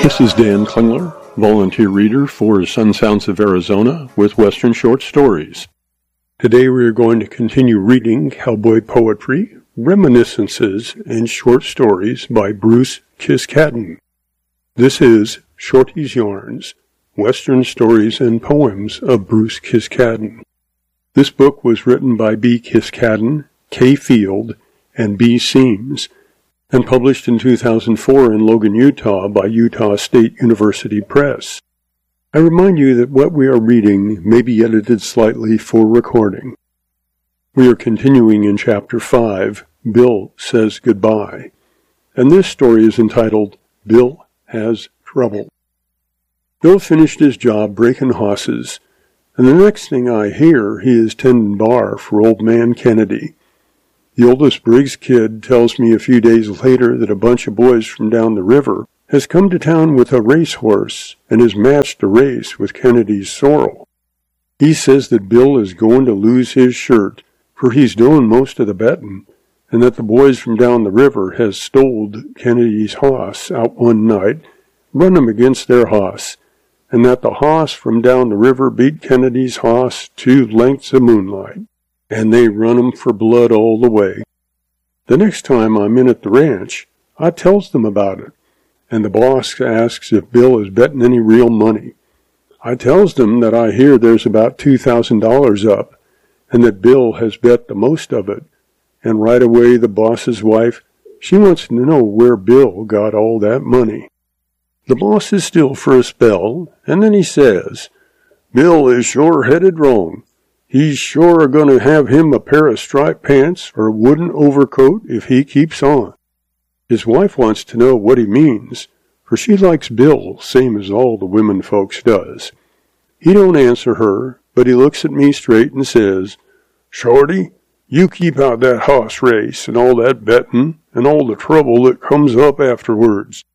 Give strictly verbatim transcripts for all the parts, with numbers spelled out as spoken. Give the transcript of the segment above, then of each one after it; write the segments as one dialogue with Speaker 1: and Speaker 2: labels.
Speaker 1: This is Dan Klingler, volunteer reader for Sun Sounds of Arizona with Western Short Stories. Today we are going to continue reading cowboy poetry, reminiscences, and short stories by Bruce Kiskadden. This is Shorty's Yarns, Western Stories and Poems of Bruce Kiskadden. This book was written by B. Kiskadden, K. Field, and B. Seams, and published in two thousand four in Logan, Utah by Utah State University Press. I remind you that what we are reading may be edited slightly for recording. We are continuing in Chapter five, Bill Says Goodbye, and this story is entitled Bill Has Trouble. Bill finished his job breaking hosses, and the next thing I hear, he is tending bar for old man Kennedy. The oldest Briggs kid tells me a few days later that a bunch of boys from down the river has come to town with a racehorse and has matched a race with Kennedy's sorrel. He says that Bill is going to lose his shirt, for he's doing most of the betting, and that the boys from down the river has stoled Kennedy's hoss out one night, run him against their hoss, and that the hoss from down the river beat Kennedy's hoss two lengths of moonlight, and they run 'em for blood all the way. The next time I'm in at the ranch, I tells them about it, and the boss asks if Bill is betting any real money. I tells them that I hear there's about two thousand dollars up, and that Bill has bet the most of it, and right away the boss's wife, she wants to know where Bill got all that money. The boss is still for a spell, and then he says, Bill is sure headed wrong. He's sure going to have him a pair of striped pants or a wooden overcoat if he keeps on. His wife wants to know what he means, for she likes Bill same as all the women folks does. He don't answer her, but he looks at me straight and says, Shorty, you keep out that hoss race and all that betting and all the trouble that comes up afterwards.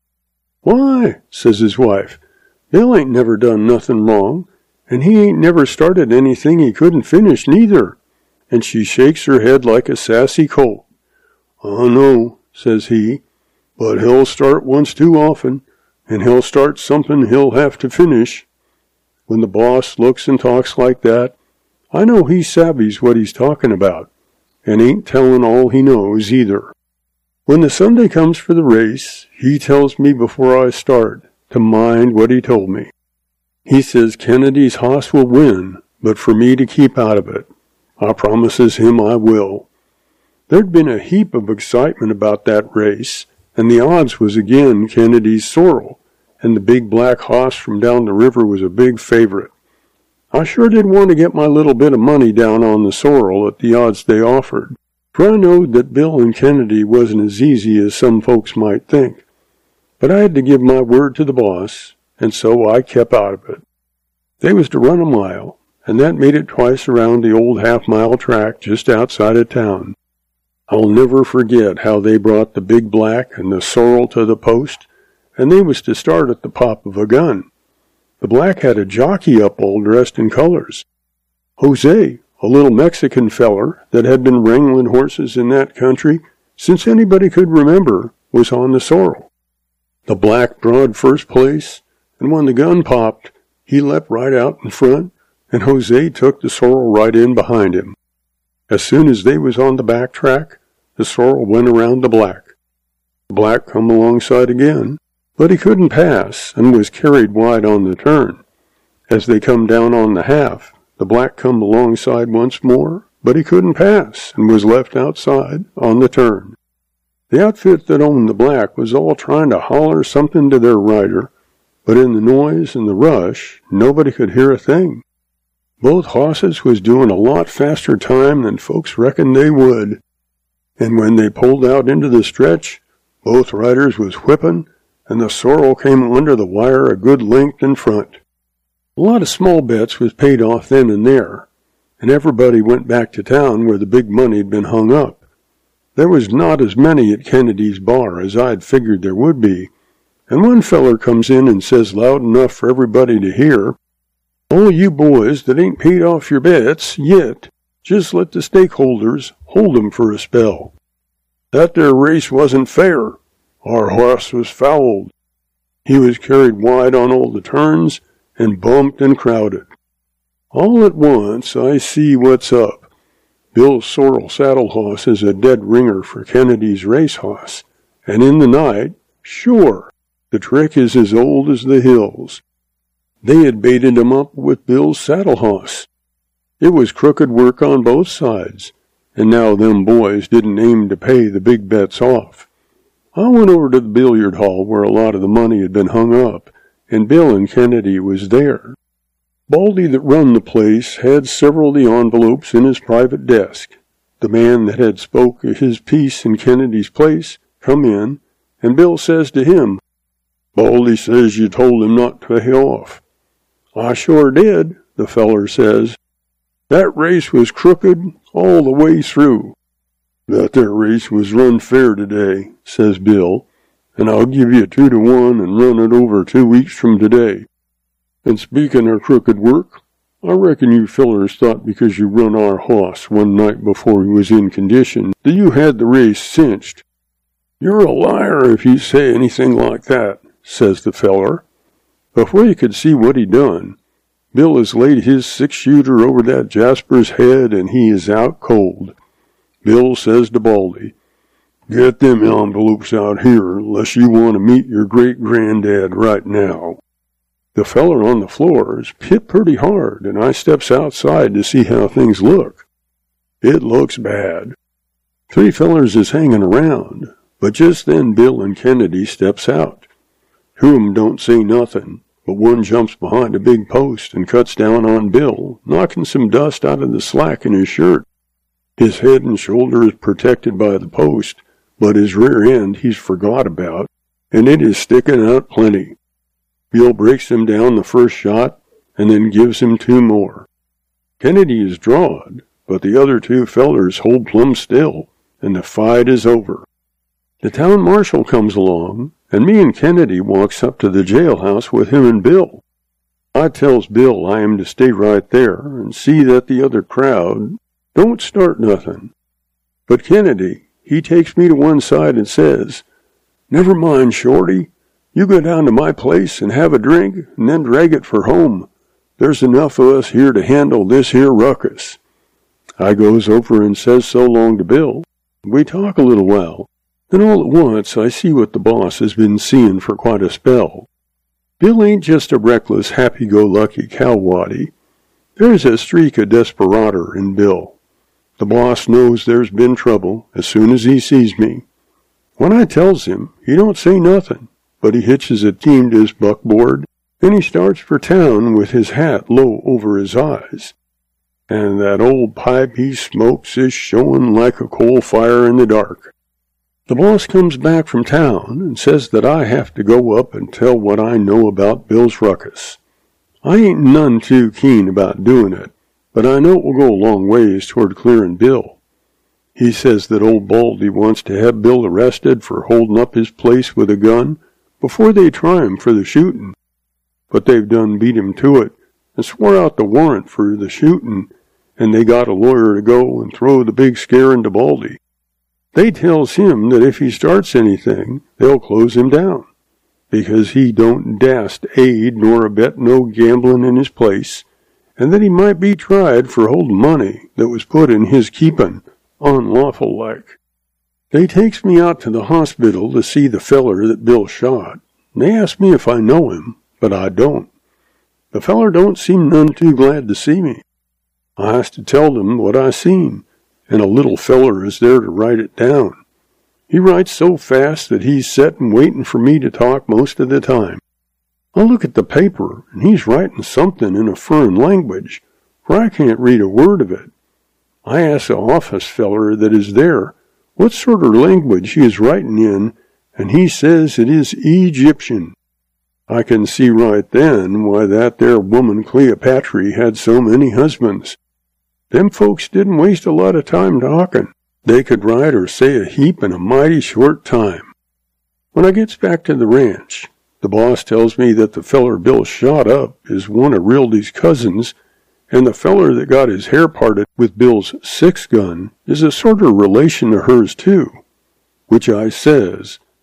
Speaker 1: Why, says his wife, Bill ain't never done nothing wrong, and he ain't never started anything he couldn't finish neither. And she shakes her head like a sassy colt. Oh, no, says he, but he'll start once too often, and he'll start something he'll have to finish. When the boss looks and talks like that, I know he savvies what he's talking about, and ain't telling all he knows either. When the Sunday comes for the race, he tells me before I start to mind what he told me. He says Kennedy's hoss will win, but for me to keep out of it. I promises him I will. There'd been a heap of excitement about that race, and the odds was again Kennedy's sorrel, and the big black hoss from down the river was a big favorite. I sure did want to get my little bit of money down on the sorrel at the odds they offered, for I knowed that Bill and Kennedy wasn't as easy as some folks might think. But I had to give my word to the boss, and so I kept out of it. They was to run a mile, and that made it twice around the old half-mile track just outside of town. I'll never forget how they brought the big black and the sorrel to the post, and they was to start at the pop of a gun. The black had a jockey up all dressed in colors. Jose, a little Mexican feller that had been wrangling horses in that country since anybody could remember, was on the sorrel. The black drawed first place, and when the gun popped, he leapt right out in front, and Jose took the sorrel right in behind him. As soon as they was on the back track, the sorrel went around the black. The black come alongside again, but he couldn't pass, and was carried wide on the turn. As they come down on the half, the black come alongside once more, but he couldn't pass, and was left outside on the turn. The outfit that owned the black was all trying to holler something to their rider, but in the noise and the rush, nobody could hear a thing. Both hosses was doing a lot faster time than folks reckoned they would, and when they pulled out into the stretch, both riders was whipping, and the sorrel came under the wire a good length in front. A lot of small bets was paid off then and there, and everybody went back to town where the big money had been hung up. There was not as many at Kennedy's bar as I'd figured there would be, and one feller comes in and says loud enough for everybody to hear, All you boys that ain't paid off your bets yet, just let the stakeholders hold 'em for a spell. That there race wasn't fair. Our hoss was fouled. He was carried wide on all the turns and bumped and crowded. All at once I see what's up. Bill's sorrel saddle hoss is a dead ringer for Kennedy's race hoss, and in the night, sure, the trick is as old as the hills. They had baited him up with Bill's saddle hoss. It was crooked work on both sides, and now them boys didn't aim to pay the big bets off. I went over to the billiard hall where a lot of the money had been hung up, and Bill and Kennedy was there. Baldy that run the place had several of the envelopes in his private desk. The man that had spoke his piece in Kennedy's place come in, and Bill says to him, "Baldy says you told him not to pay off." "I sure did," the feller says. "That race was crooked all the way through." "That there race was run fair today," says Bill, "and I'll give you two to one and run it over two weeks from today. And speaking of crooked work, I reckon you fellers thought because you run our hoss one night before he was in condition that you had the race cinched." "You're a liar if you say anything like that," says the feller. Before you could see what he done, Bill has laid his six-shooter over that Jasper's head, and he is out cold. Bill says to Baldy, "Get them envelopes out here, unless you want to meet your great-granddad right now." The feller on the floor is hit pretty hard, and I steps outside to see how things look. It looks bad. Three fellers is hanging around, but just then Bill and Kennedy steps out. Two of 'em don't say nothing, but one jumps behind a big post and cuts down on Bill, knocking some dust out of the slack in his shirt. His head and shoulder is protected by the post, but his rear end he's forgot about, and it is sticking out plenty. Bill breaks him down the first shot, and then gives him two more. Kennedy is drawed, but the other two fellers hold plumb still, and the fight is over. The town marshal comes along, and me and Kennedy walks up to the jailhouse with him and Bill. I tells Bill I am to stay right there and see that the other crowd don't start nothing. But Kennedy, he takes me to one side and says, "Never mind, Shorty. You go down to my place and have a drink and then drag it for home. There's enough of us here to handle this here ruckus." I goes over and says so long to Bill. We talk a little while. Then all at once I see what the boss has been seeing for quite a spell. Bill ain't just a reckless, happy-go-lucky cowwaddy. There's a streak of desperader in Bill. The boss knows there's been trouble as soon as he sees me. When I tells him, he don't say nothing, but he hitches a team to his buckboard, and he starts for town with his hat low over his eyes. And that old pipe he smokes is showing like a coal fire in the dark. The boss comes back from town and says that I have to go up and tell what I know about Bill's ruckus. I ain't none too keen about doing it, but I know it will go a long ways toward clearing Bill. He says that old Baldy wants to have Bill arrested for holding up his place with a gun before they try him for the shooting. But they've done beat him to it and swore out the warrant for the shooting, and they got a lawyer to go and throw the big scare into Baldy. They tells him that if he starts anything, they'll close him down, because he don't dast aid nor abet no gambling in his place, and that he might be tried for holding money that was put in his keeping, unlawful like. They takes me out to the hospital to see the feller that Bill shot, and they ask me if I know him, but I don't. The feller don't seem none too glad to see me. I has to tell them what I seen, and a little feller is there to write it down. He writes so fast that he's settin' waiting for me to talk most of the time. I look at the paper, and he's writing something in a foreign language, for I can't read a word of it. I ask the office feller that is there what sort of language he is writing in, and he says it is Egyptian. I can see right then why that there woman Cleopatra had so many husbands. Them folks didn't waste a lot of time talking. They could write or say a heap in a mighty short time. When I gets back to the ranch, the boss tells me that the feller Bill shot up is one of Rildy's cousins, and the feller that got his hair parted with Bill's six gun is a sort of relation of hers too, which I says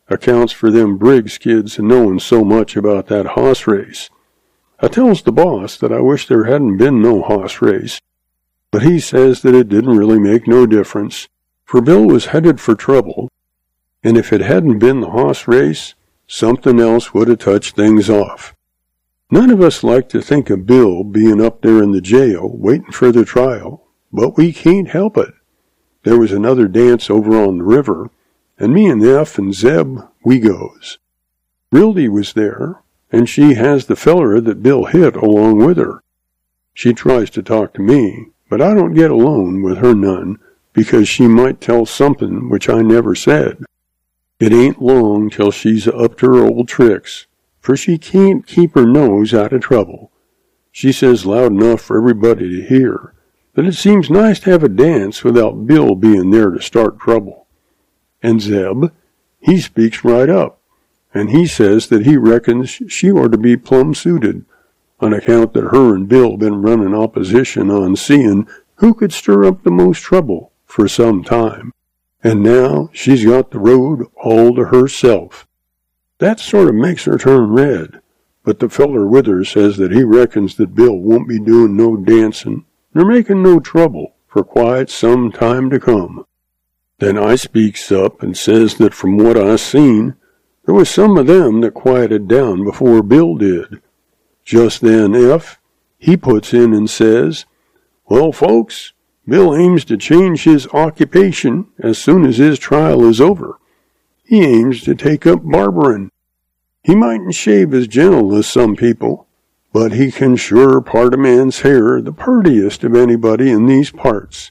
Speaker 1: accounts for them Briggs kids knowing so much about that hoss race. I tells the boss that I wish there hadn't been no hoss race, but he says that it didn't really make no difference, for Bill was headed for trouble, and if it hadn't been the hoss race, something else would have touched things off. None of us like to think of Bill being up there in the jail waiting for the trial, but we can't help it. There was another dance over on the river, and me and F and Zeb, we goes. Rildy was there, and she has the feller that Bill hit along with her. She tries to talk to me, but I don't get alone with her none, because she might tell something which I never said. It ain't long till she's up to her old tricks, for she can't keep her nose out of trouble. She says loud enough for everybody to hear that it seems nice to have a dance without Bill being there to start trouble. And Zeb, he speaks right up, and he says that he reckons she ought to be plumb suited, on account that her and Bill been running opposition on seeing who could stir up the most trouble for some time, and now she's got the road all to herself. That sort of makes her turn red, but the feller with her says that he reckons that Bill won't be doing no dancing nor making no trouble for quite some time to come. Then I speaks up and says that from what I seen, there was some of them that quieted down before Bill did. Just then F, he puts in and says, "Well, folks, Bill aims to change his occupation as soon as his trial is over. He aims to take up barbering. He mightn't shave as gentle as some people, but he can sure part a man's hair the purtiest of anybody in these parts."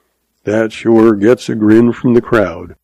Speaker 1: That sure gets a grin from the crowd.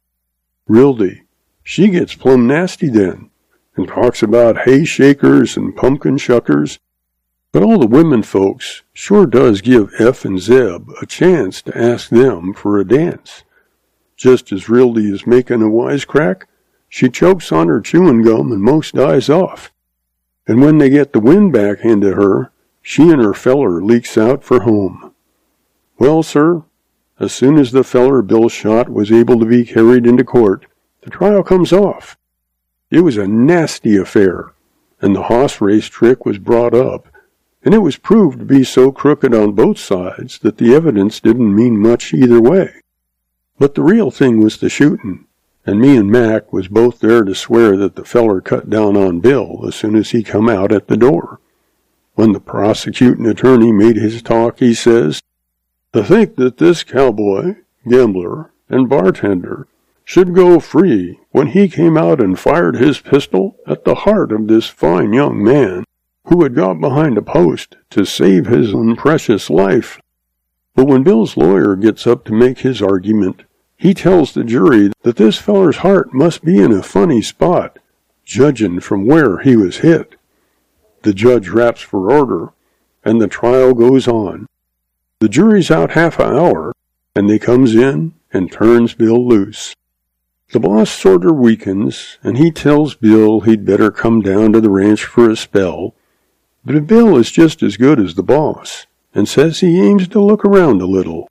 Speaker 1: Rildy, she gets plumb nasty then, and talks about hay shakers and pumpkin shuckers, but all the women folks sure does give F and Zeb a chance to ask them for a dance. Just as Rildy is making a wisecrack, she chokes on her chewing gum and most dies off. And when they get the wind back into her, she and her feller leaks out for home. Well, sir, as soon as the feller Bill shot was able to be carried into court, the trial comes off. It was a nasty affair, and the hoss race trick was brought up, and it was proved to be so crooked on both sides that the evidence didn't mean much either way. But the real thing was the shooting, and me and Mac was both there to swear that the feller cut down on Bill as soon as he come out at the door. When the prosecuting attorney made his talk, he says, "To think that this cowboy, gambler, and bartender should go free when he came out and fired his pistol at the heart of this fine young man who had got behind a post to save his own precious life." But when Bill's lawyer gets up to make his argument, he tells the jury that this feller's heart must be in a funny spot, judging from where he was hit. The judge raps for order, and the trial goes on. The jury's out half an hour, and they comes in and turns Bill loose. The boss sorter weakens, and he tells Bill he'd better come down to the ranch for a spell, but Bill is just as good as the boss, and says he aims to look around a little.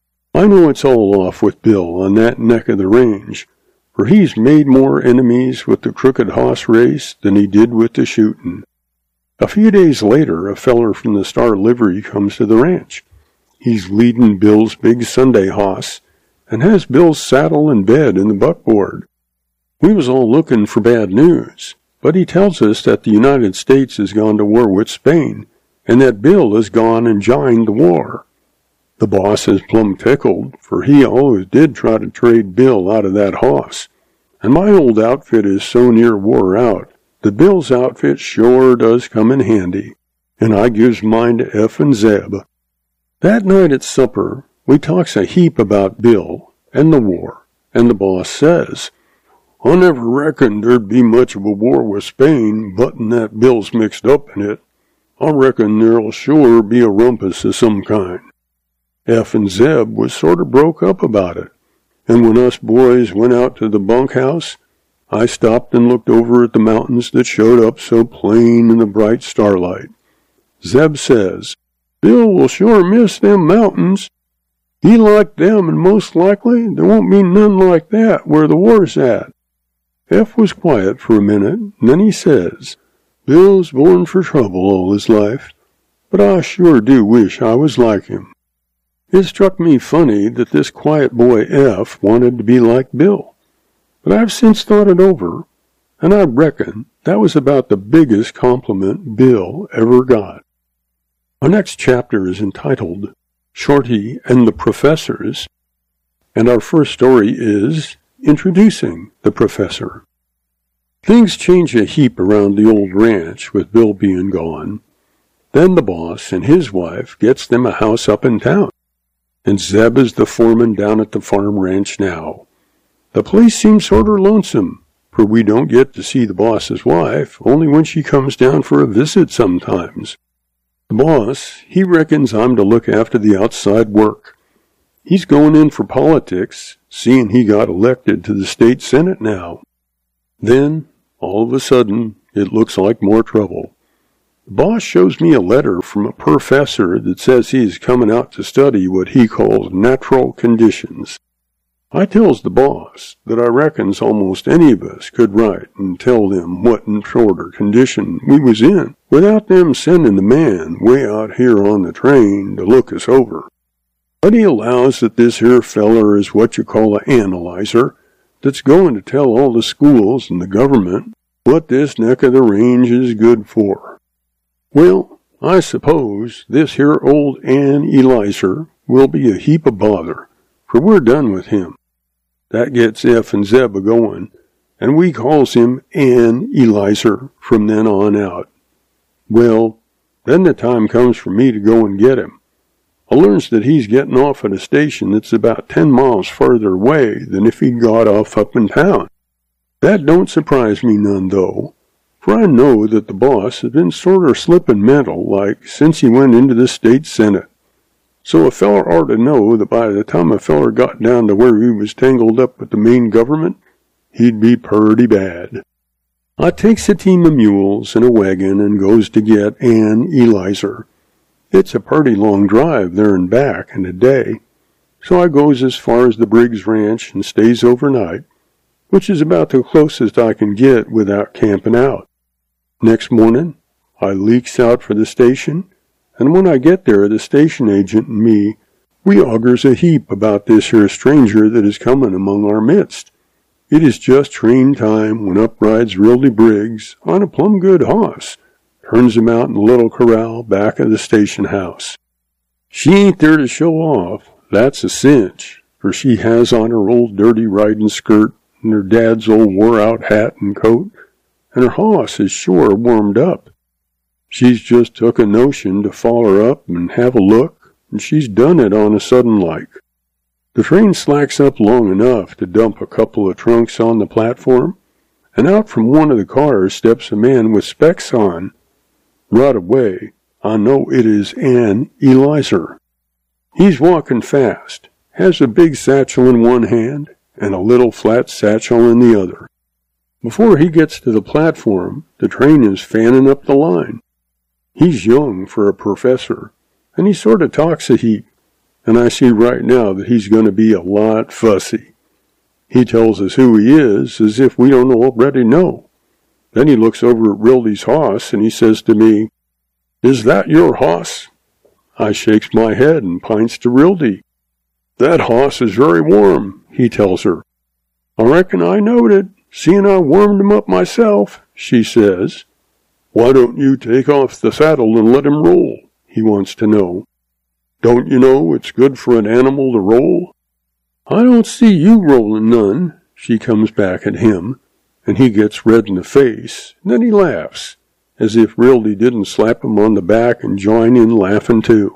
Speaker 1: I know it's all off with Bill on that neck of the range, for he's made more enemies with the crooked hoss race than he did with the shooting. A few days later, a feller from the Star Livery comes to the ranch. He's leading Bill's big Sunday hoss, and has Bill's saddle and bed in the buckboard. We was all looking for bad news, but he tells us that the United States has gone to war with Spain, and that Bill has gone and joined the war. The boss is plumb tickled, for he always did try to trade Bill out of that hoss, and my old outfit is so near wore out that Bill's outfit sure does come in handy, and I gives mine to F and Zeb. That night at supper, we talks a heap about Bill and the war, and the boss says, "I never reckoned there'd be much of a war with Spain, buttin' that Bill's mixed up in it. I reckon there'll sure be a rumpus of some kind." F and Zeb was sort of broke up about it, and when us boys went out to the bunkhouse, I stopped and looked over at the mountains that showed up so plain in the bright starlight. Zeb says, "Bill will sure miss them mountains. He liked them, and most likely there won't be none like that where the war's at." Eph was quiet for a minute, and then he says, "Bill's born for trouble all his life, but I sure do wish I was like him." It struck me funny that this quiet boy Eph wanted to be like Bill, but I've since thought it over, and I reckon that was about the biggest compliment Bill ever got. Our next chapter is entitled Shorty and the Professors, and our first story is Introducing the Professor. Things change a heap around the old ranch with Bill being gone. Then the boss and his wife gets them a house up in town, and Zeb is the foreman down at the farm ranch now. The place seems sorter lonesome, for we don't get to see the boss's wife, only when she comes down for a visit sometimes. The boss, he reckons I'm to look after the outside work. He's going in for politics, seeing he got elected to the state senate now. Then, all of a sudden, it looks like more trouble. The boss shows me a letter from a professor that says he is coming out to study what he calls natural conditions. I tells the boss that I reckons almost any of us could write and tell them what sorter condition we was in without them sending the man way out here on the train to look us over. But he allows that this here feller is what you call an analyzer that's going to tell all the schools and the government what this neck of the range is good for. Well, I suppose this here old analyzer will be a heap of bother, for we're done with him. That gets Eph and Zeb a-going, and we calls him An-Elizer from then on out. Well, then the time comes for me to go and get him. I learns that he's getting off at a station that's about ten miles farther away than if he got off up in town. That don't surprise me none, though, for I know that the boss has been sorter slippin' mental like since he went into the state senate. So a feller ought to know that by the time a feller got down to where he was tangled up with the main government, he'd be purty bad. I takes a team of mules and a wagon and goes to get An-Elizer. It's a purty long drive there and back in a day, so I goes as far as the Briggs Ranch and stays overnight, which is about the closest I can get without camping out. Next morning, I leaks out for the station, and when I get there, the station agent and me, we augers a heap about this here stranger that is coming among our midst. It is just train time when up rides Rildy Briggs on a plumb good hoss, turns him out in the little corral back of the station house. She ain't there to show off, that's a cinch, for she has on her old dirty riding skirt and her dad's old wore-out hat and coat, and her hoss is sure warmed up. She's just took a notion to follow up and have a look, and she's done it on a sudden like. The train slacks up long enough to dump a couple of trunks on the platform, and out from one of the cars steps a man with specs on. Right away, I know it is An-Elizer. He's walking fast, has a big satchel in one hand, and a little flat satchel in the other. Before he gets to the platform, the train is fanning up the line. He's young for a professor, and he sort of talks a heap, and I see right now that he's going to be a lot fussy. He tells us who he is as if we don't already know. Then he looks over at Rildy's hoss, and he says to me, "Is that your hoss?" I shakes my head and pints to Rildy. "That hoss is very warm," he tells her. "I reckon I knowed it, seeing I warmed him up myself," she says. "Why don't you take off the saddle and let him roll?" he wants to know. "Don't you know it's good for an animal to roll?" "I don't see you rolling none," she comes back at him, and he gets red in the face, and then he laughs, as if Rildy didn't slap him on the back and join in laughing too.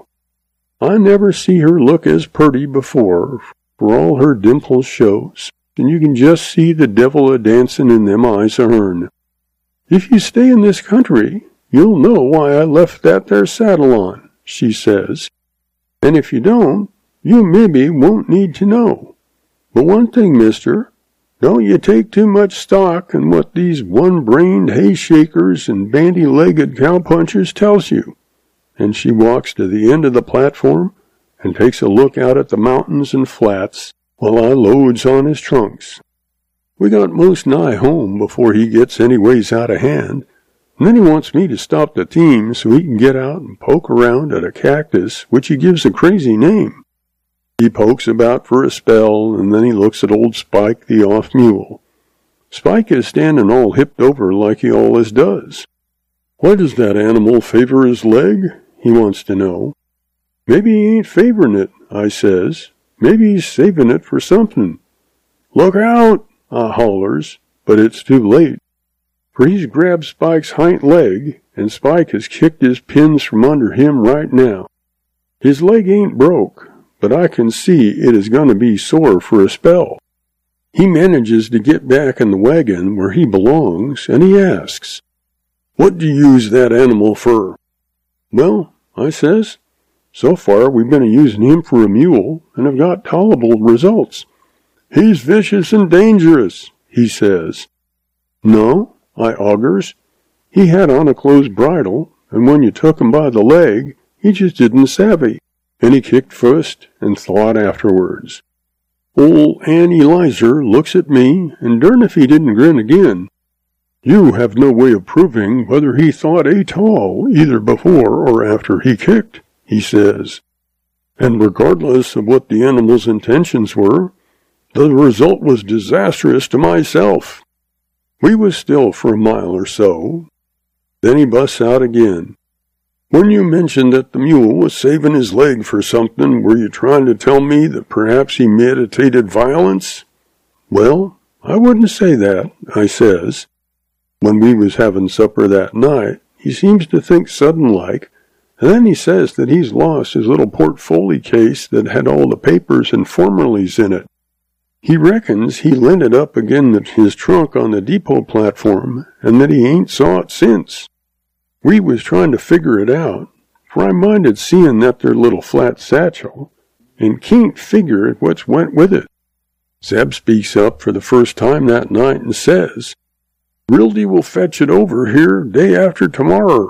Speaker 1: I never see her look as purty before, for all her dimples shows, and you can just see the devil a-dancing in them eyes of hern. "If you stay in this country, you'll know why I left that there saddle on," she says. "And if you don't, you maybe won't need to know. But one thing, mister, don't you take too much stock in what these one-brained hay-shakers and bandy-legged cowpunchers tells you." And she walks to the end of the platform and takes a look out at the mountains and flats while I loads on his trunks. We got most nigh home before he gets any ways out of hand, and then he wants me to stop the team so he can get out and poke around at a cactus, which he gives a crazy name. He pokes about for a spell, and then he looks at old Spike, the off mule. Spike is standing all hipped over like he always does. Why does that animal favor his leg? He wants to know. Maybe he ain't favoring it, I says. Maybe he's saving it for something. Look out, I hollers, but it's too late. For he's grabbed Spike's hind leg, and Spike has kicked his pins from under him right now. His leg ain't broke, but I can see it is going to be sore for a spell. He manages to get back in the wagon where he belongs, and he asks, "What do you use that animal for?" "Well," I says, "so far we've been using him for a mule, and have got tolerable results." "He's vicious and dangerous," he says. "No," I augers. "He had on a closed bridle, and when you took him by the leg, he just didn't savvy, and he kicked first and thought afterwards." Ol' Ann Elizer looks at me, and darn if he didn't grin again. "You have no way of proving whether he thought at all, either before or after he kicked," he says. "And regardless of what the animal's intentions were, the result was disastrous to myself." We was still for a mile or so. Then he busts out again. "When you mentioned that the mule was saving his leg for something, were you trying to tell me that perhaps he meditated violence?" "Well, I wouldn't say that," I says. When we was having supper that night, he seems to think sudden-like, and then he says that he's lost his little portfolio case that had all the papers and formalities in it. He reckons he lent it up again his trunk on the depot platform, and that he ain't saw it since. We was trying to figure it out, for I minded seeing that there little flat satchel, and can't figure it what's went with it. Zeb speaks up for the first time that night and says, "Rildy will fetch it over here day after tomorrow."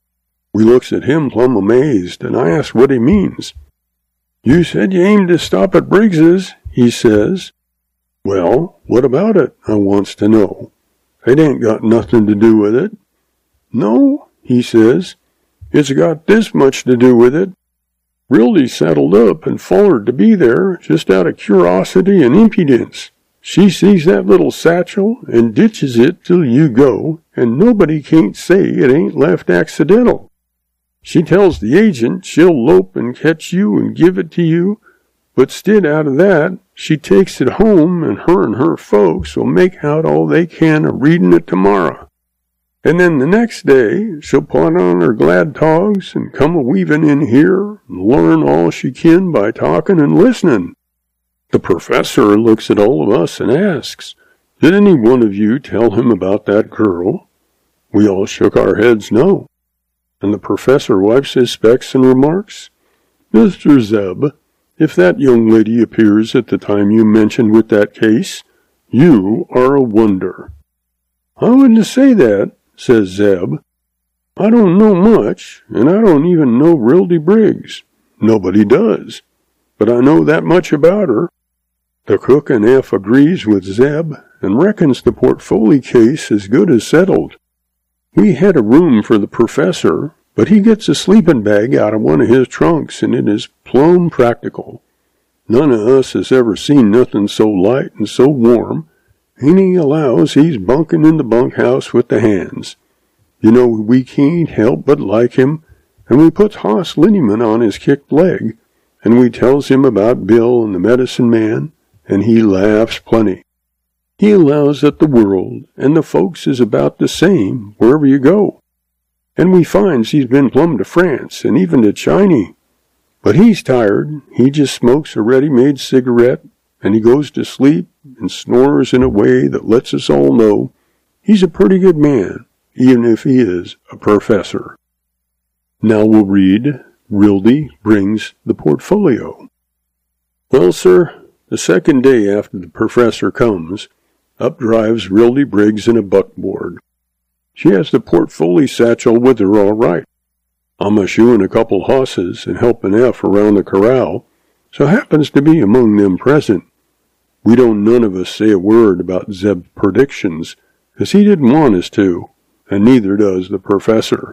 Speaker 1: We looks at him plumb amazed, and I ask what he means. "You said you aimed to stop at Briggs's," he says. "Well, what about it?" I wants to know. "It ain't got nothing to do with it." "No," he says. "It's got this much to do with it. Rildy saddled up and follered to be there just out of curiosity and impudence. She sees that little satchel and ditches it till you go, and nobody can't say it ain't left accidental. She tells the agent she'll lope and catch you and give it to you, but stid out of that, she takes it home, and her and her folks will make out all they can a reading it tomorrow. And then the next day, she'll put on her glad togs and come a-weaving in here and learn all she can by talking and listening." The professor looks at all of us and asks, "Did any one of you tell him about that girl?" We all shook our heads no. And the professor wipes his specs and remarks, "Mister Zeb, if that young lady appears at the time you mentioned with that case, you are a wonder." "I wouldn't say that," says Zeb. "I don't know much, and I don't even know Rildy Briggs. Nobody does. But I know that much about her." The cook and F agrees with Zeb, and reckons the portfolio case as good as settled. We had a room for the professor, but he gets a sleeping bag out of one of his trunks, and it is plumb practical. None of us has ever seen nothing so light and so warm, and he allows he's bunking in the bunkhouse with the hands. You know, we can't help but like him, and we puts hoss liniment on his kicked leg, and we tells him about Bill and the medicine man, and he laughs plenty. He allows that the world and the folks is about the same wherever you go. And we finds he's been plumb to France and even to Chiny. But he's tired. He just smokes a ready-made cigarette, and he goes to sleep and snores in a way that lets us all know he's a pretty good man, even if he is a professor. Now we'll read Rildy Brings the Portfolio. Well, sir, the second day after the professor comes, up drives Rildy Briggs in a buckboard. She has the portfolio satchel with her all right. I'm a-shoeing a couple hosses and helping F around the corral, so happens to be among them present. We don't none of us say a word about Zeb's predictions, 'cause he didn't want us to, and neither does the professor.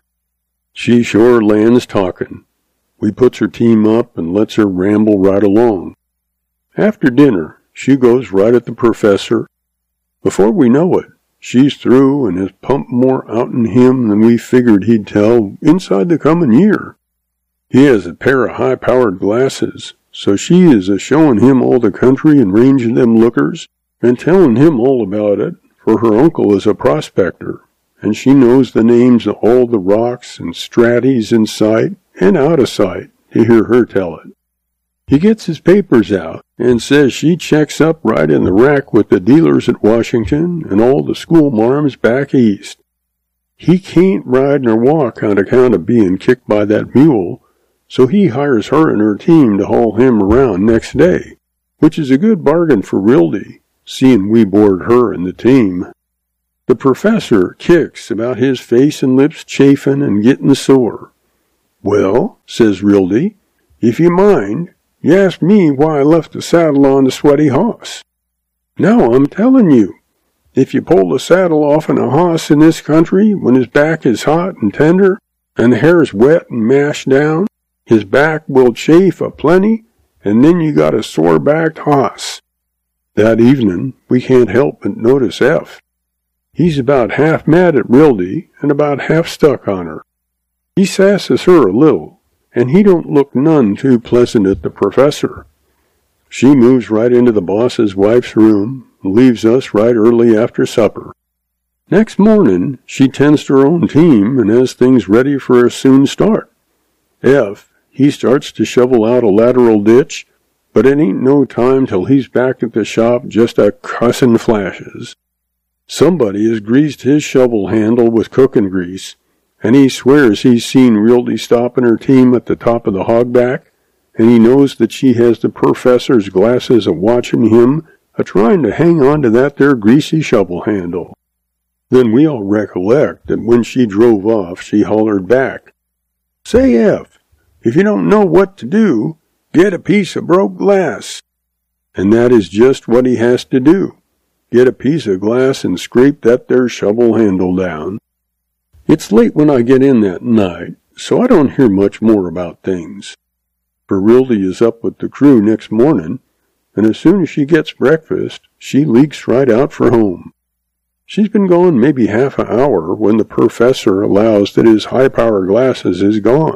Speaker 1: She sure lands talking. We puts her team up and lets her ramble right along. After dinner, she goes right at the professor. Before we know it, she's through and has pumped more out'n him than we figured he'd tell inside the coming year. He has a pair of high-powered glasses, so she is a-showing him all the country and range of them lookers, and telling him all about it, for her uncle is a prospector, and she knows the names of all the rocks and straties in sight and out of sight to hear her tell it. He gets his papers out and says she checks up right in the rack with the dealers at Washington and all the schoolmarms back east. He can't ride nor walk on account of being kicked by that mule, so he hires her and her team to haul him around next day, which is a good bargain for Rildy, seeing we board her and the team. The professor kicks about his face and lips chafing and getting sore. "Well," says Rildy, "if you mind, you ask me why I left the saddle on the sweaty hoss. Now I'm telling you, if you pull the saddle off on a hoss in this country when his back is hot and tender, and the hair's wet and mashed down, his back will chafe a plenty, and then you got a sore-backed hoss." That evening, we can't help but notice Eph. He's about half mad at Rildy and about half stuck on her. He sasses her a little, and he don't look none too pleasant at the professor. She moves right into the boss's wife's room and leaves us right early after supper. Next morning, she tends to her own team and has things ready for a soon start. Eph, he starts to shovel out a lateral ditch, but it ain't no time till he's back at the shop just a cussin' flashes. Somebody has greased his shovel handle with cooking grease, and he swears he's seen Rildy stopping her team at the top of the hogback, and he knows that she has the professor's glasses a watching him, a trying to hang on to that there greasy shovel handle. Then we all recollect that when she drove off, she hollered back, "Say, Eph, if you don't know what to do, get a piece of broke glass." And that is just what he has to do. Get a piece of glass and scrape that there shovel handle down. It's late when I get in that night, so I don't hear much more about things. For Rildy is up with the crew next morning, and as soon as she gets breakfast, she leaks right out for home. She's been gone maybe half an hour when the professor allows that his high-power glasses is gone.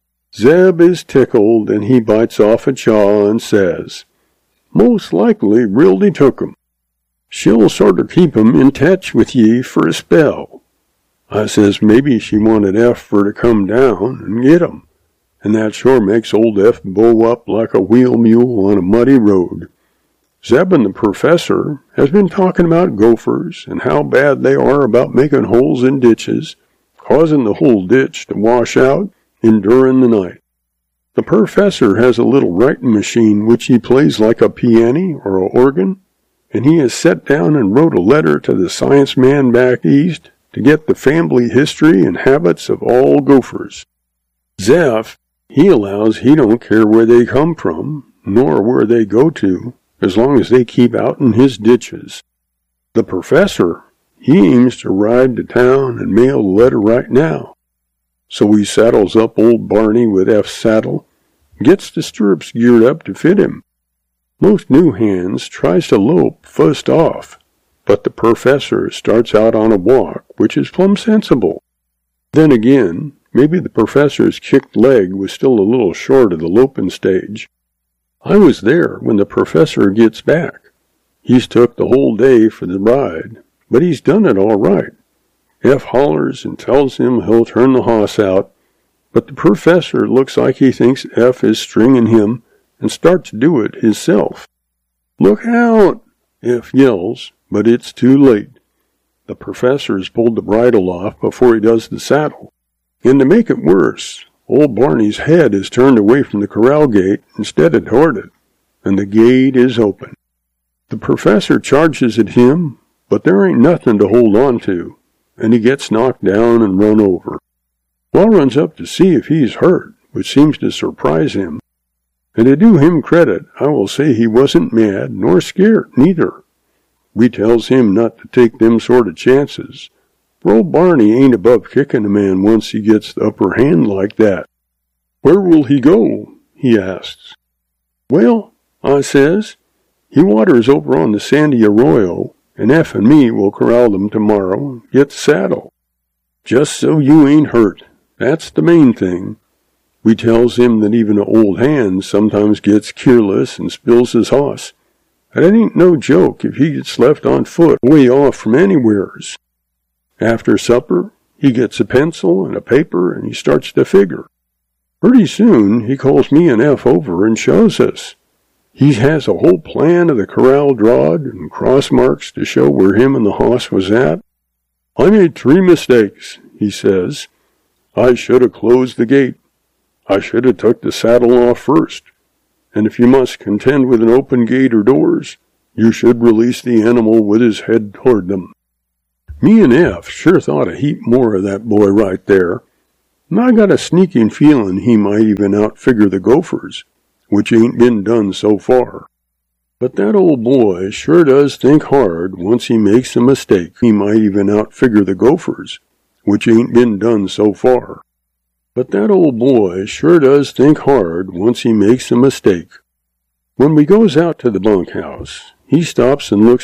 Speaker 1: Zeb is tickled, and he bites off a chaw and says, "Most likely Rildy took 'em. She'll sorter keep 'em in touch with ye for a spell." I says maybe she wanted Eph for to come down and get 'em, and that sure makes old Eph bow up like a wheel mule on a muddy road. Zeb and the professor has been talking about gophers and how bad they are about making holes in ditches, causing the whole ditch to wash out enduring the night. The professor has a little writing machine which he plays like a piano or a organ, and he has set down and wrote a letter to the science man back east to get the family history and habits of all gophers. Zeph, he allows he don't care where they come from, nor where they go to, as long as they keep out in his ditches. The professor, he aims to ride to town and mail the letter right now. So he saddles up old Barney with Eph's saddle, gets the stirrups geared up to fit him. Most new hands tries to lope first off, but the professor starts out on a walk, which is plumb sensible. Then again, maybe the professor's kicked leg was still a little short of the loping stage. I was there when the professor gets back. He's took the whole day for the ride, but he's done it all right. Eph hollers and tells him he'll turn the hoss out, but the professor looks like he thinks Eph is stringing him and starts to do it himself. "Look out!" Eph yells, but it's too late. The professor's pulled the bridle off before he does the saddle. And to make it worse, old Barney's head is turned away from the corral gate instead of toward it, and the gate is open. The professor charges at him, but there ain't nothing to hold on to, and he gets knocked down and run over. Wall runs up to see if he's hurt, which seems to surprise him. And to do him credit, I will say he wasn't mad nor scared, neither. We tells him not to take them sort of chances, for old Barney ain't above kicking a man once he gets the upper hand like that. Where will he go? He asks. Well, I says, he waters over on the Sandy Arroyo, and F and me will corral them tomorrow and get the saddle. Just so you ain't hurt. That's the main thing. We tells him that even an old hand sometimes gets careless and spills his hoss. And it ain't no joke if he gets left on foot way off from anywheres. After supper, he gets a pencil and a paper and he starts to figure. Pretty soon, he calls me and F over and shows us. He has a whole plan of the corral drawed and cross marks to show where him and the hoss was at. I made three mistakes, he says. I should have closed the gate. I should have took the saddle off first. And if you must contend with an open gate or doors, you should release the animal with his head toward them. Me and F sure thought a heap more of that boy right there, and I got a sneaking feeling he might even outfigure the Gophers, which ain't been done so far. But that old boy sure does think hard once he makes a mistake. He might even outfigure the Gophers, which ain't been done so far. But that old boy sure does think hard once he makes a mistake. When we goes out to the bunkhouse, he stops and looks